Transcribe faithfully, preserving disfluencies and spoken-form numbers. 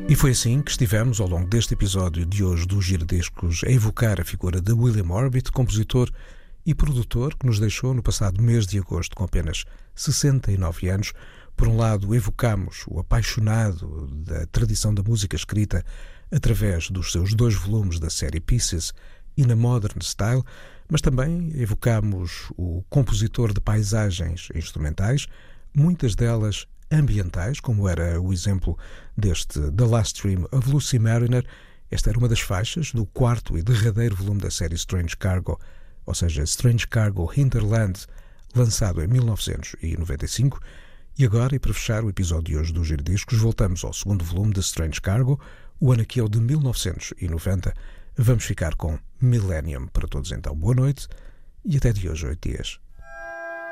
E foi assim que estivemos, ao longo deste episódio de hoje do Giradiscos, a evocar a figura de William Orbit, compositor e produtor que nos deixou no passado mês de agosto com apenas sessenta e nove anos. Por um lado, evocamos o apaixonado da tradição da música escrita através dos seus dois volumes da série Pieces In a Modern Style, mas também evocamos o compositor de paisagens instrumentais, muitas delas ambientais, como era o exemplo deste The Last Dream of Lucy Mariner. Esta era uma das faixas do quarto e derradeiro volume da série Strange Cargo, ou seja, Strange Cargo Hinterland, lançado em mil novecentos e noventa e cinco. E agora, e para fechar o episódio de hoje do Giradiscos, voltamos ao segundo volume de Strange Cargo, o ano aqui é o de mil novecentos e noventa. Vamos ficar com Millennium. Para todos então, boa noite e até de hoje, oito dias.